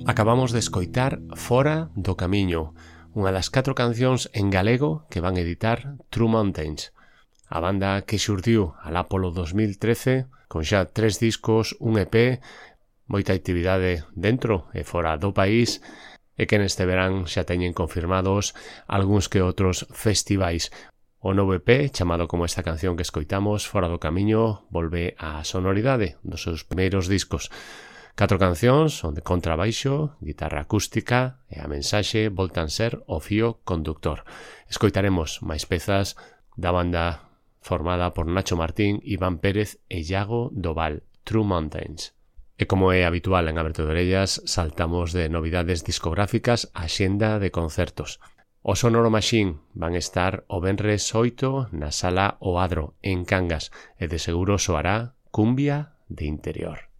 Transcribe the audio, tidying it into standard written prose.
Acabamos de escoitar Fora do Camiño, unha das 4 cancións en galego que van editar True Mountains. A banda que xurdiu alá polo 2013, con xa 3 discos, un EP, moita actividade dentro e fora do país, e que neste verán xa teñen confirmados algúns que outros festivais. O novo EP, chamado como esta canción que escoitamos, Fora do Camiño, volve á sonoridade dos seus primeiros discos. 4 cancións onde contrabaixo, guitarra acústica e a mensaxe voltan ser o fío conductor. Escoitaremos máis pezas da banda formada por Nacho Martín, Iván Pérez e Iago Doval, True Mountains. E como é habitual en Aberto de Orellas, saltamos de novidades discográficas á xenda de concertos. O Sonoro Machine van estar o venres 8 na Sala O Adro, en Cangas, e de seguro soará Cumbia de Interior.